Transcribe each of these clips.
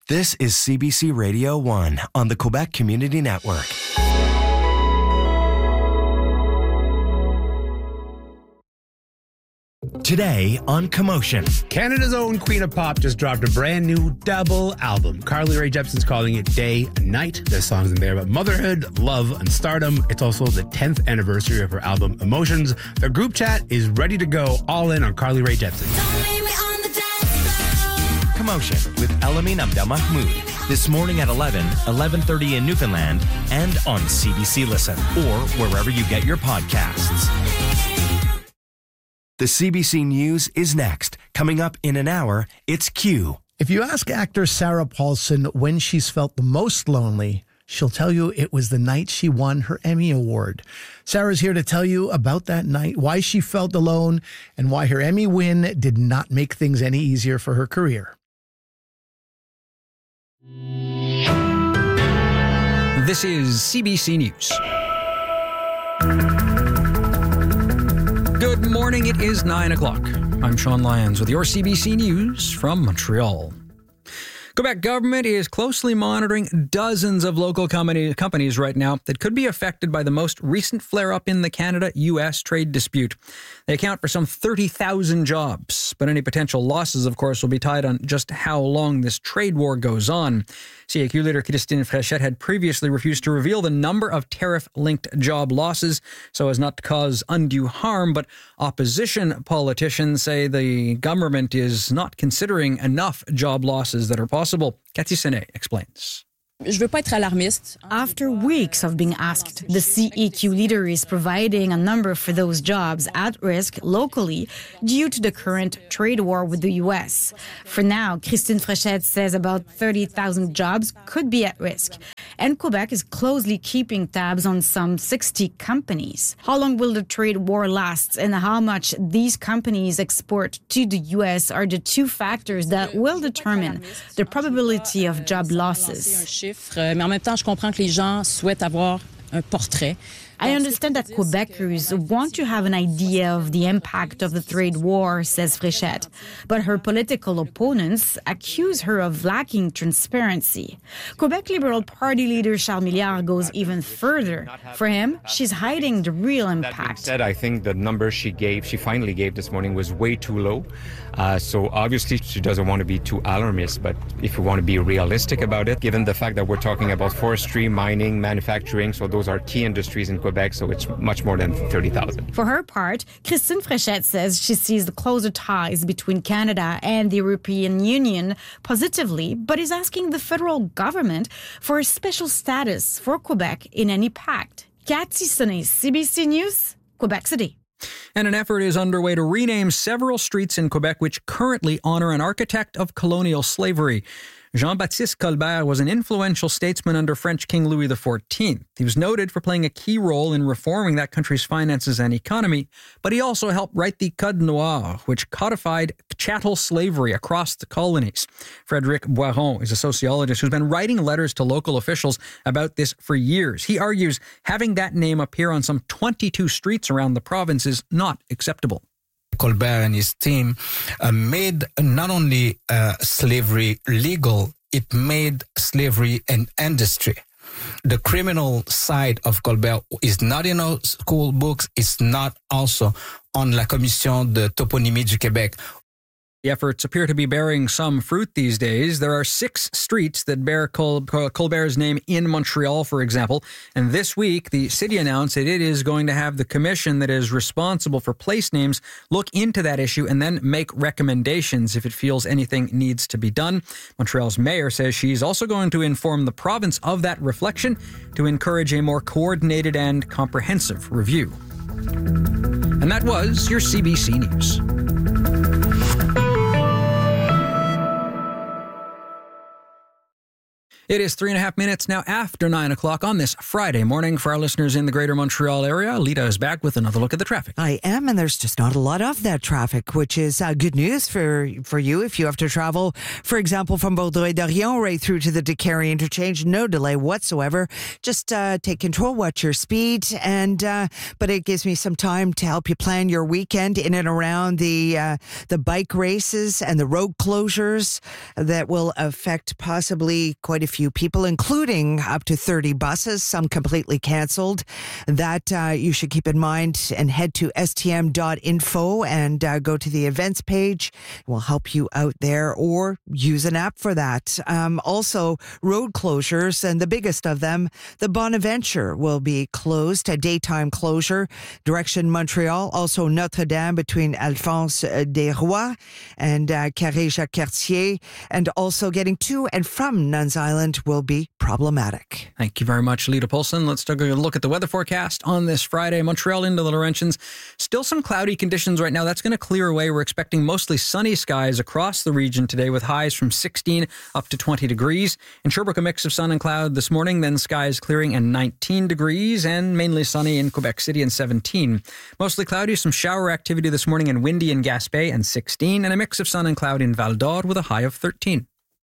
This is CBC Radio 1 on the Quebec Community Network. Today on Commotion. Canada's own Queen of Pop just dropped a brand new double album. Carly Rae Jepsen's calling it Day and Night. There's songs in there about motherhood, love, and stardom. It's also the 10th anniversary of her album Emotions. The group chat is ready to go all in on Carly Rae Jepsen. Commotion with Elamine Abdel Mahmoud. This morning at 11:30 in Newfoundland, and on CBC Listen, or wherever you get your podcasts. The CBC News is next. Coming up in an hour, it's Q. If you ask actor Sarah Paulson when she's felt the most lonely, she'll tell you it was the night she won her Emmy Award. Sarah's here to tell you about that night, why she felt alone, and why her Emmy win did not make things any easier for her career. This is CBC News. Good morning, it is 9 o'clock. I'm Sean Lyons with your CBC News from Montreal. Quebec government is closely monitoring dozens of local companies right now that could be affected by the most recent flare-up in the Canada-US trade dispute. They account for some 30,000 jobs, but any potential losses, of course, will be tied on just how long this trade war goes on. CAQ leader Christine Fréchette had previously refused to reveal the number of tariff-linked job losses so as not to cause undue harm, but opposition politicians say the government is not considering enough job losses that are possible. Cathy Senet explains. After weeks of being asked, the CEQ leader is providing a number for those jobs at risk locally due to the current trade war with the U.S. For now, Christine Fréchette says about 30,000 jobs could be at risk. And Quebec is closely keeping tabs on some 60 companies. How long will the trade war last and how much these companies export to the U.S. are the two factors that will determine the probability of job losses. Mais en même temps, je comprends que les gens souhaitent avoir un portrait. I understand that Quebecers want to have an idea of the impact of the trade war, says Fréchette, but her political opponents accuse her of lacking transparency. Quebec Liberal Party leader Charles Milliard goes even further. For him, she's hiding the real impact. That being said, I think the number she finally gave this morning was way too low. So obviously she doesn't want to be too alarmist, but if we want to be realistic about it, given the fact that we're talking about forestry, mining, manufacturing, so those are key industries in Quebec, so it's much more than 30,000. For her part, Christine Fréchette says she sees the closer ties between Canada and the European Union positively, but is asking the federal government for a special status for Quebec in any pact. Cathy Senet, CBC News, Quebec City. And an effort is underway to rename several streets in Quebec which currently honor an architect of colonial slavery. Jean-Baptiste Colbert was an influential statesman under French King Louis XIV. He was noted for playing a key role in reforming that country's finances and economy, but he also helped write the Code Noir, which codified chattel slavery across the colonies. Frédéric Boiron is a sociologist who's been writing letters to local officials about this for years. He argues having that name appear on some 22 streets around the province is not acceptable. Colbert and his team made not only slavery legal, it made slavery an industry. The criminal side of Colbert is not in our school books, it's not also on La Commission de Toponymie du Québec. The efforts appear to be bearing some fruit these days. There are 6 streets that bear Colbert's name in Montreal, for example. And this week, the city announced that it is going to have the commission that is responsible for place names look into that issue and then make recommendations if it feels anything needs to be done. Montreal's mayor says she's also going to inform the province of that reflection to encourage a more coordinated and comprehensive review. And that was your CBC News. It is 3.5 minutes now after 9 o'clock on this Friday morning. For our listeners in the greater Montreal area, Lita is back with another look at the traffic. I am, and there's just not a lot of that traffic, which is good news for you if you have to travel, for example, from Vaudreuil-Dorion right through to the Décarie interchange. No delay whatsoever. Just take control, watch your speed, and but it gives me some time to help you plan your weekend in and around the bike races and the road closures that will affect possibly quite a few people, including up to 30 buses, some completely canceled. That you should keep in mind and head to stm.info and go to the events page. We'll help you out there or use an app for that. Also, road closures, and the biggest of them, the Bonaventure will be closed, a daytime closure, direction Montreal. Also, Notre-Dame between Alphonse des Rois and Carré-Jacques-Cartier, and also getting to and from Nuns Island will be problematic. Thank you very much, Lita Polson. Let's take a look at the weather forecast on this Friday. Montreal into the Laurentians. Still some cloudy conditions right now. That's going to clear away. We're expecting mostly sunny skies across the region today with highs from 16 up to 20 degrees. In Sherbrooke, a mix of sun and cloud this morning, then skies clearing and 19 degrees, and mainly sunny in Quebec City and 17. Mostly cloudy, some shower activity this morning and windy in Gaspé and 16, and a mix of sun and cloud in Val d'Or with a high of 13.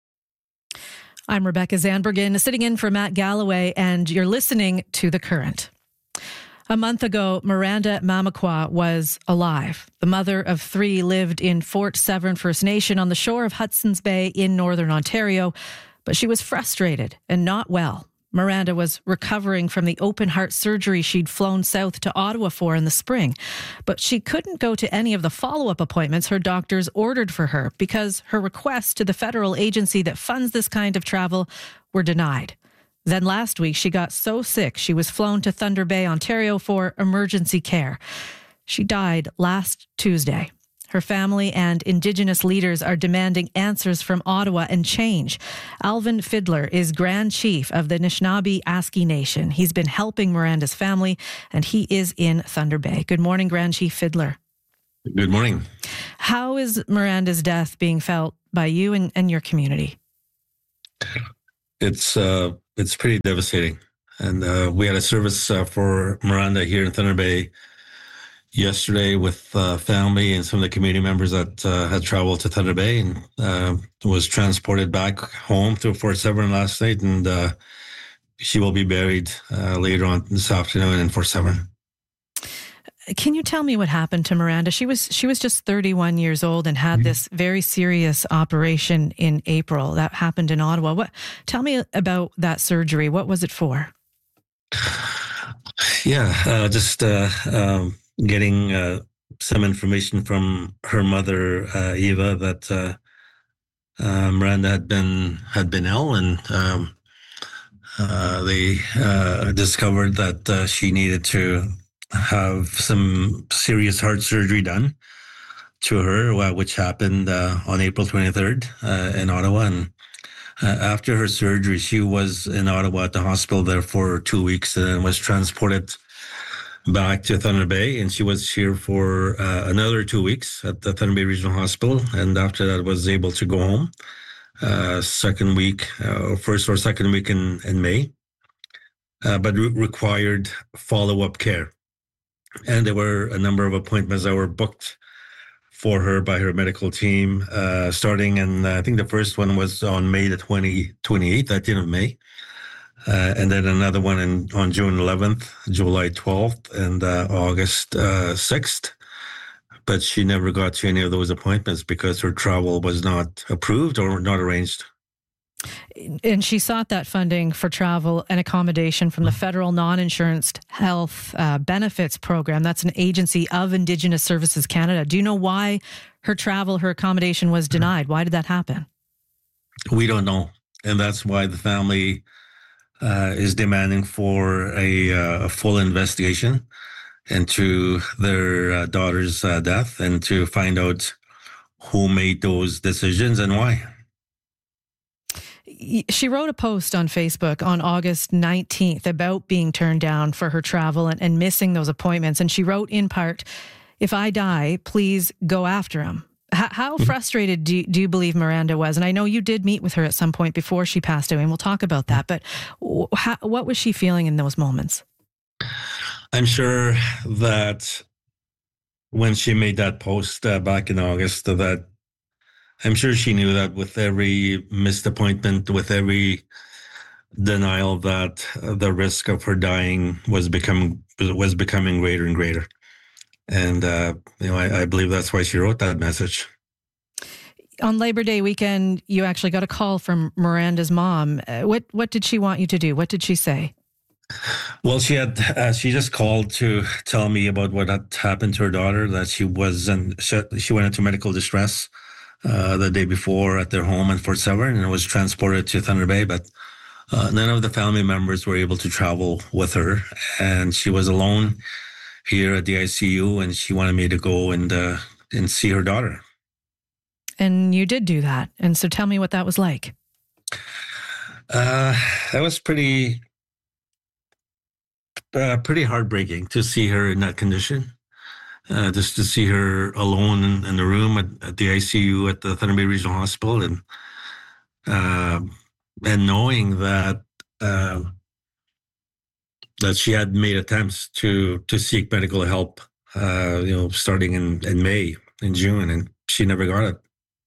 I'm Rebecca Zandbergen, sitting in for Matt Galloway, and you're listening to The Current. A month ago, Miranda Mamakwa was alive. The mother of 3 lived in Fort Severn First Nation on the shore of Hudson's Bay in northern Ontario, but she was frustrated and not well. Miranda was recovering from the open heart surgery she'd flown south to Ottawa for in the spring, but she couldn't go to any of the follow-up appointments her doctors ordered for her because her requests to the federal agency that funds this kind of travel were denied. Then last week, she got so sick she was flown to Thunder Bay, Ontario for emergency care. She died last Tuesday. Her family and Indigenous leaders are demanding answers from Ottawa and change. Alvin Fiddler is Grand Chief of the Anishinaabe Aski Nation. He's been helping Miranda's family, and he is in Thunder Bay. Good morning, Grand Chief Fiddler. Good morning. How is Miranda's death being felt by you and your community? It's pretty devastating. And we had a service for Miranda here in Thunder Bay yesterday with family and some of the community members that had traveled to Thunder Bay and was transported back home to Fort Severn last night. And she will be buried later on this afternoon in Fort Severn. Can you tell me what happened to Miranda? She was just 31 years old and had this very serious operation in April that happened in Ottawa. Tell me about that surgery. What was it for? Yeah, just getting some information from her mother, Eva, that Miranda had been ill, and they discovered that she needed to have some serious heart surgery done to her, which happened on April 23rd in Ottawa. And after her surgery, she was in Ottawa at the hospital there for 2 weeks and then was transported back to Thunder Bay, and she was here for another 2 weeks at the Thunder Bay Regional Hospital, and after that was able to go home first or second week in May, but required follow-up care. And there were a number of appointments that were booked for her by her medical team, starting, and I think the first one was on May the 28th, at the end of May. And then another one on June 11th, July 12th, and August 6th. But she never got to any of those appointments because her travel was not approved or not arranged. And she sought that funding for travel and accommodation from the Federal Non-Insurance Health Benefits Program. That's an agency of Indigenous Services Canada. Do you know why her travel, her accommodation was denied? Why did that happen? We don't know. And that's why the family is demanding for a full investigation into their daughter's death and to find out who made those decisions and why. She wrote a post on Facebook on August 19th about being turned down for her travel and missing those appointments. And she wrote in part, "If I die, please go after him." How frustrated do you believe Miranda was? And I know you did meet with her at some point before she passed away, and we'll talk about that. But what was she feeling in those moments? I'm sure that when she made that post back in August, that I'm sure she knew that with every missed appointment, with every denial, that the risk of her dying was becoming greater and greater. And, I believe that's why she wrote that message. On Labor Day weekend, you actually got a call from Miranda's mom. What did she want you to do? What did she say? Well, she just called to tell me about what had happened to her daughter, that she went into medical distress the day before at their home in Fort Severn and was transported to Thunder Bay. But none of the family members were able to travel with her. And she was alone here at the ICU, and she wanted me to go and see her daughter. And you did do that. And so tell me what that was like. That was pretty heartbreaking to see her in that condition. Just to see her alone in the room at the ICU at the Thunder Bay Regional Hospital, and knowing that she had made attempts to seek medical help, starting in May, in June, and she never got it.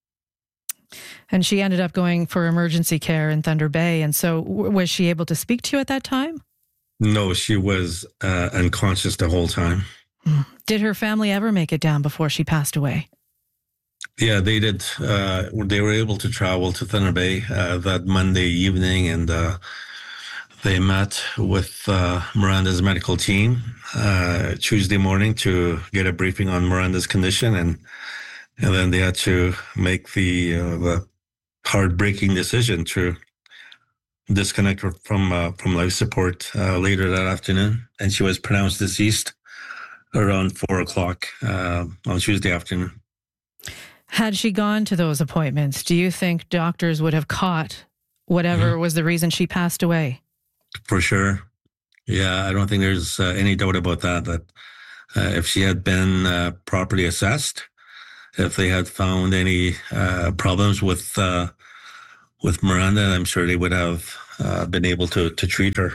And she ended up going for emergency care in Thunder Bay. And so was she able to speak to you at that time? No, she was unconscious the whole time. Did her family ever make it down before she passed away? Yeah, they did. They were able to travel to Thunder Bay that Monday evening, and they met with Miranda's medical team Tuesday morning to get a briefing on Miranda's condition, and then they had to make the heartbreaking decision to disconnect her from life support later that afternoon, and she was pronounced deceased around 4:00 on Tuesday afternoon. Had she gone to those appointments, do you think doctors would have caught whatever was the reason she passed away? For sure. Yeah, I don't think there's any doubt about that if she had been properly assessed, if they had found any problems with Miranda, I'm sure they would have been able to treat her.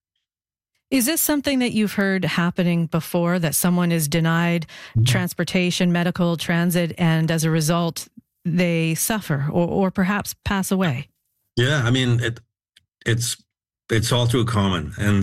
Is this something that you've heard happening before, that someone is denied transportation, medical, transit, and as a result, they suffer or perhaps pass away? Yeah, I mean, it's all too common. And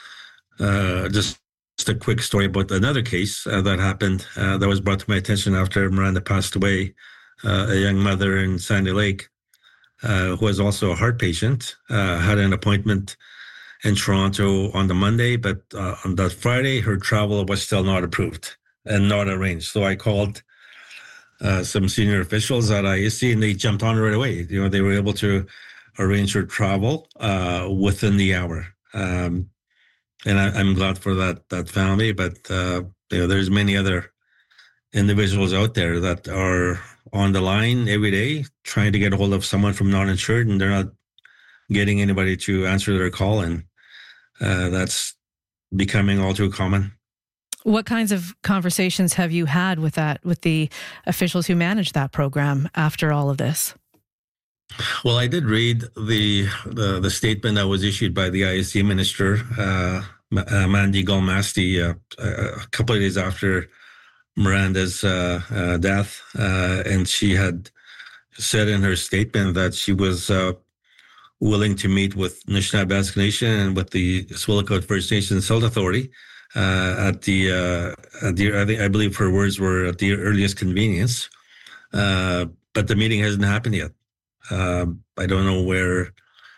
just a quick story about another case that happened that was brought to my attention after Miranda passed away. A young mother in Sandy Lake who was also a heart patient had an appointment in Toronto on the Monday, but on that Friday, her travel was still not approved and not arranged. So I called some senior officials at IAC, and they jumped on it right away. They were able to arrange her travel within the hour. And I'm glad for that family, but there's many other individuals out there that are on the line every day trying to get a hold of someone from non-insured, and they're not getting anybody to answer their call, and that's becoming all too common. What kinds of conversations have you had with the officials who manage that program after all of this? Well, I did read the statement that was issued by the ISC minister, Mandy Galmasti, a couple of days after Miranda's death, and she had said in her statement that she was willing to meet with Anishinaabe Nation and with the Swillicode First Nations Health Authority I believe her words were at the earliest convenience, but the meeting hasn't happened yet. I don't know where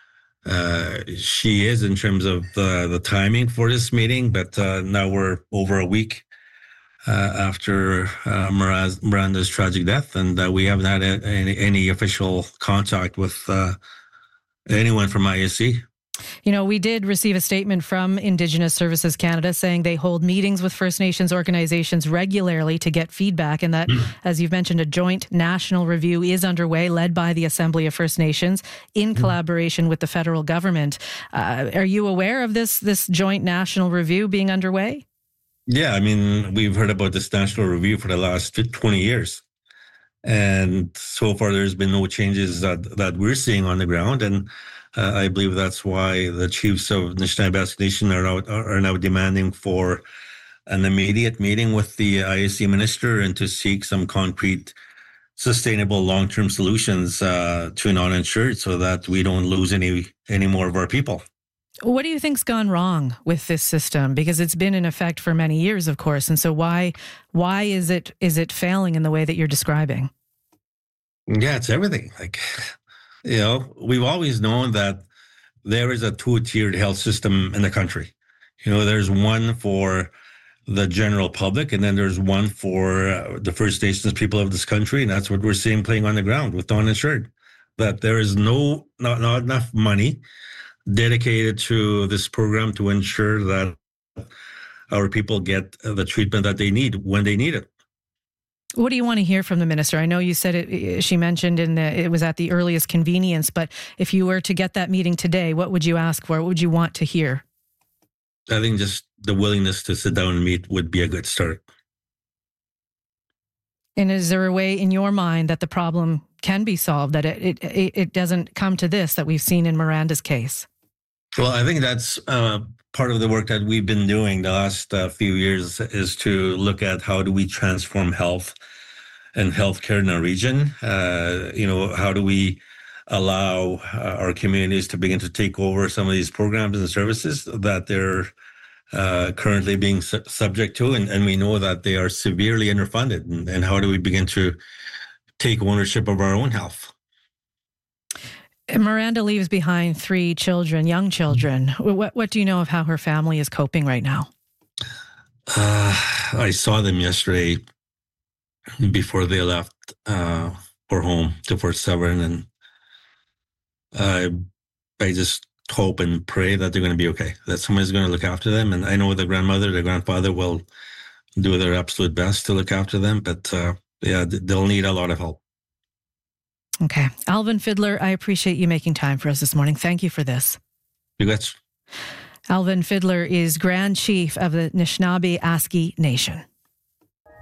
she is in terms of the timing for this meeting, but now we're over a week after Miranda's tragic death, and we haven't had any official contact with anyone from ISC. We did receive a statement from Indigenous Services Canada saying they hold meetings with First Nations organizations regularly to get feedback, and that, as you've mentioned, a joint national review is underway, led by the Assembly of First Nations in collaboration with the federal government. Are you aware of this joint national review being underway? Yeah, I mean, we've heard about this national review for the last 20 years. And so far, there's been no changes that we're seeing on the ground. And I believe that's why the chiefs of Anishinaabe Nation are now demanding for an immediate meeting with the ISC minister and to seek some concrete, sustainable long-term solutions to non-insured so that we don't lose any more of our people. What do you think's gone wrong with this system? Because it's been in effect for many years, of course. And so why is it failing in the way that you're describing? Yeah, it's everything. Like, we've always known that there is a two-tiered health system in the country. There's one for the general public, and then there's one for the First Nations people of this country. And that's what we're seeing playing on the ground with non-insured, that there is not enough money dedicated to this program to ensure that our people get the treatment that they need when they need it. What do you want to hear from the minister? I know you said it. She mentioned it was at the earliest convenience, but if you were to get that meeting today, what would you ask for? What would you want to hear? I think just the willingness to sit down and meet would be a good start. And is there a way in your mind that the problem can be solved, that it doesn't come to this that we've seen in Miranda's case? Well, I think that's part of the work that we've been doing the last few years, is to look at how do we transform health and healthcare in our region. How do we allow our communities to begin to take over some of these programs and services that they're currently being subject to, and we know that they are severely underfunded. And how do we begin to take ownership of our own health? Miranda leaves behind 3 children, young children. What do you know of how her family is coping right now? I saw them yesterday before they left for home to Fort Severn, and I just hope and pray that they're going to be okay, that somebody's going to look after them. And I know the grandmother, the grandfather will do their absolute best to look after them, but they'll need a lot of help. Okay. Alvin Fiddler, I appreciate you making time for us this morning. Thank you for this. You bet. Alvin Fiddler is Grand Chief of the Anishinaabe Aski Nation.